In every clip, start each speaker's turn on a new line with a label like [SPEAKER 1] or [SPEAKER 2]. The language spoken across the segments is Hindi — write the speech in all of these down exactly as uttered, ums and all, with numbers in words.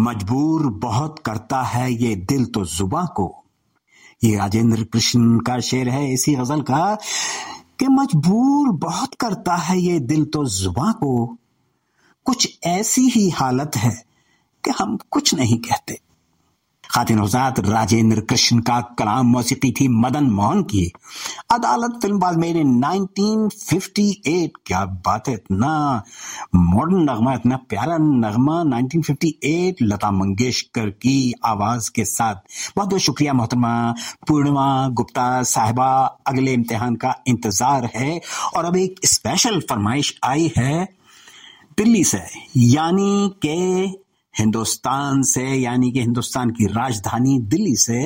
[SPEAKER 1] मजबूर बहुत करता है ये दिल तो जुबां को। ये राजेंद्र कृष्ण का शेर है इसी गजल का कि मजबूर बहुत करता है ये दिल तो जुबां को। कुछ ऐसी ही हालत है कि हम कुछ नहीं कहते। खातिन हज़रात, राजेंद्र कृष्ण का कलाम मौसीकी थी मदन मोहन की। अदालत film was made in nineteen fifty eight. क्या बात है, इतना मॉडर्न नगमा, इतना प्यारा नगमा nineteen fifty eight Lata Mangeshkar की आवाज के साथ। बहुत बहुत शुक्रिया मोहतरमा पूर्णिमा गुप्ता साहिबा। अगले इम्तिहान का इंतजार है और अब एक स्पेशल फरमाइश आई है दिल्ली से, यानी के हिंदुस्तान से, यानी कि हिंदुस्तान की राजधानी दिल्ली से।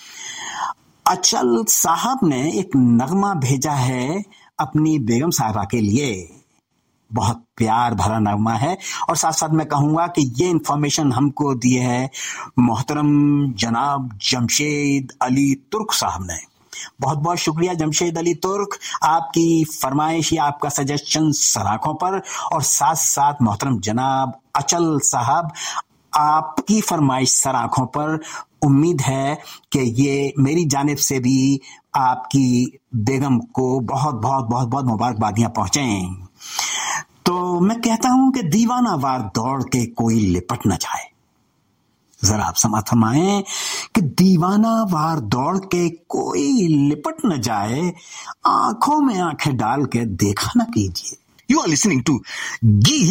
[SPEAKER 1] अचल साहब ने एक नगमा भेजा है अपनी बेगम साहिबा के लिए। बहुत प्यार भरा नगमा है और साथ साथ मैं कहूंगा कि ये इंफॉर्मेशन हमको दी है मोहतरम जनाब जमशेद अली तुर्क साहब ने। बहुत बहुत शुक्रिया जमशेद अली तुर्क, आपकी फरमाइश या आपका सजेशन सराखों पर। और साथ साथ मोहतरम जनाब अचल साहब, आपकी फरमाइश सराखों पर। उम्मीद है कि ये मेरी जानिब से भी आपकी बेगम को बहुत बहुत बहुत बहुत मुबारकबादियां पहुंचें। तो मैं कहता हूं कि दीवाना वार दौड़ के कोई लिपट न जाए। जरा आप समात फरमाएं कि दीवाना वार दौड़ के कोई लिपट न जाए, आंखों में आंखें डाल के देखा न कीजिए। यू आर लिसनिंग टू गी